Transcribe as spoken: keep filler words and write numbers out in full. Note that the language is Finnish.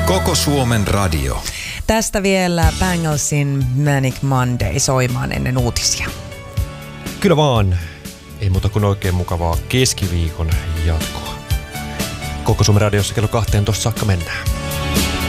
Koko Suomen radio. Tästä vielä Banglesin Manic Monday soimaan ennen uutisia. Kyllä vaan. Ei muuta kuin oikein mukavaa keskiviikon jatkoa. Koko Suomen radiossa kello kahteentoista saakka mennään.